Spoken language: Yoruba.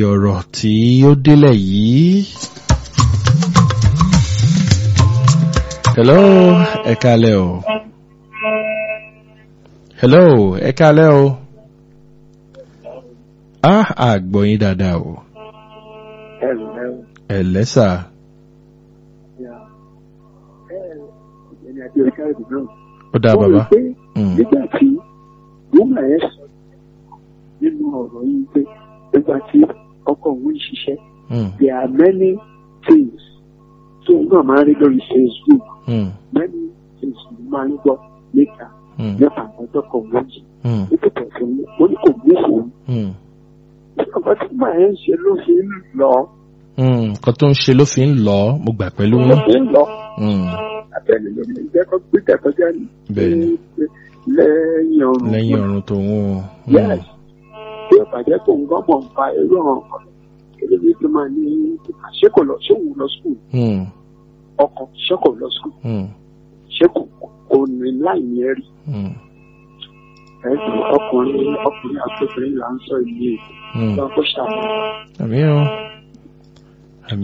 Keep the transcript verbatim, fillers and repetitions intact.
ọ̀rọ̀ tí ó délẹ̀ yìí. Hello, ẹ káalẹ́ o. Hello, ẹ káalẹ́ o. Ah, àgbọ̀ yín dáadáa o. Ẹ lẹ́sà. Ó dáa bàbá. Nígbà tí gómìnà yẹn sọ nínú ọ̀rọ̀ yìí pé nígbà tí ọkọ̀ òun ń ṣiṣẹ́, there are many things tó ń náà máa ń rí lórí Facebook, many things ló máa ń gbọ́ níta nípa àwọn ọjọ́kọ̀ òun yìí. Nítorí pẹ̀lú ó ní kò mú òun. Nígbà tí gómìnà yẹn ń ṣe ló fi ń lọ. Nǹkan tó ń ṣe ló fi ń lọ, mo gbà pẹ̀lú wọn. Ló fi ń lọ. Àbẹ̀lẹ̀ lómi ìjẹ́kọ̀ gbé tẹ̀kọ́já ní. Lẹ́yìn ọ̀run. Lẹ́yìn ọ̀run tó ń wọ̀. Yes. Bí ó bàjẹ́ tó ń gbọ́mọ̀ ń pa irú ọ̀ràn kan, eléyìí tó máa ní ṣé kò lọ ṣé òun lọ skul. Ọkọ̀ ṣé kò lọ skul. Ṣé kò kò ní láì yẹn rí. Ẹ̀sìn ọkùnrin ọkùnrin àti obìnrin là ń sọ ìlú èdè. Lọ́kọ̀ ṣàkóso. Àmì ọ̀.